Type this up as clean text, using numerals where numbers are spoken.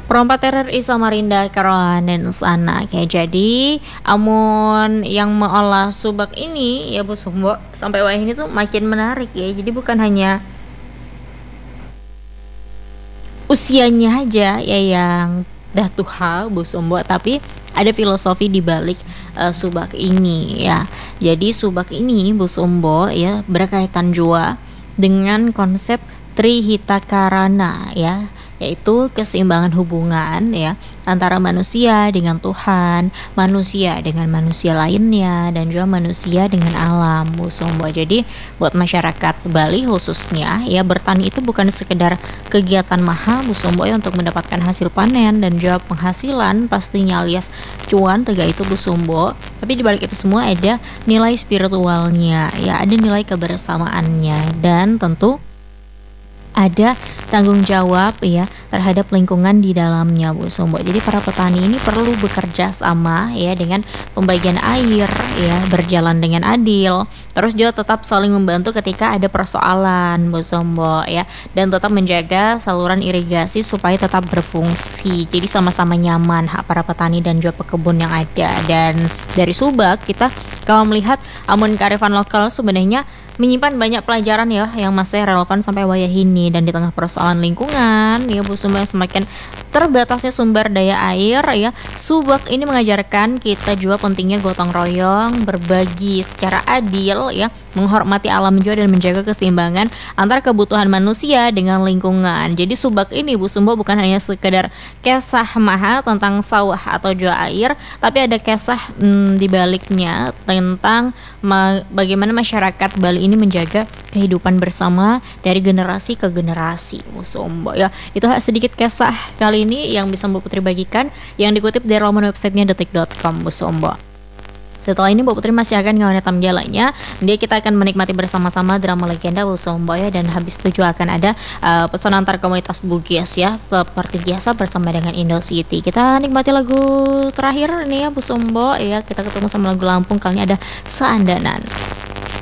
Perompak teror di Samarinda karohanen sana kayak jadi amun yang mengolah subak ini ya Bu Sumbo sampai wah ini tuh makin menarik ya. Jadi bukan hanya usianya aja ya yang dah tua Bu Sumbo, tapi ada filosofi di balik subak ini ya. Jadi subak ini Bu Sumbo ya berkaitan juga dengan konsep Trihitakarana ya, yaitu keseimbangan hubungan ya antara manusia dengan Tuhan, manusia dengan manusia lainnya, dan juga manusia dengan alam Bu Sumbo. Jadi buat masyarakat Bali khususnya ya, bertani itu bukan sekedar kegiatan mahal Bu Sumbo ya untuk mendapatkan hasil panen dan juga penghasilan pastinya alias cuan tega itu Bu Sumbo, tapi di balik itu semua ada nilai spiritualnya ya, ada nilai kebersamaannya, dan tentu ada tanggung jawab ya terhadap lingkungan di dalamnya Bu Sumbo. Jadi para petani ini perlu bekerja sama ya dengan pembagian air ya, berjalan dengan adil, terus juga tetap saling membantu ketika ada persoalan Bu Sumbo ya, dan tetap menjaga saluran irigasi supaya tetap berfungsi. Jadi sama-sama nyaman hak para petani dan juga pekebun yang ada. Dan dari Subak kita kalau melihat amun kearifan lokal sebenarnya menyimpan banyak pelajaran ya yang masih relevan sampai wayah ini. Dan di tengah persoalan lingkungan ya Bu Sumbo yang semakin terbatasnya sumber daya air ya, Subak ini mengajarkan kita juga pentingnya gotong royong, berbagi secara adil ya, menghormati alam juga dan menjaga keseimbangan antara kebutuhan manusia dengan lingkungan. Jadi Subak ini Bu Sumbo bukan hanya sekedar kisah mahal tentang sawah atau juga air, tapi ada kisah di baliknya tentang bagaimana masyarakat Bali ini menjaga kehidupan bersama dari generasi ke generasi Bu Sumbo ya. Itu sedikit kisah kali ini yang bisa Mbak Putri bagikan, yang dikutip dari laman websitenya detik.com Bu Sumbo. Setelah ini Mbak Putri masih akan ngawanetam jalannya. Dia kita akan menikmati bersama-sama drama legenda Bu Sumbo ya, dan habis itu juga akan ada pesan antar komunitas Bugis ya, seperti biasa bersama dengan Indo City. Kita nikmati lagu terakhir nih ya Bu Sumbo ya. Kita ketemu sama lagu Lampung, kali ini ada Seandanan.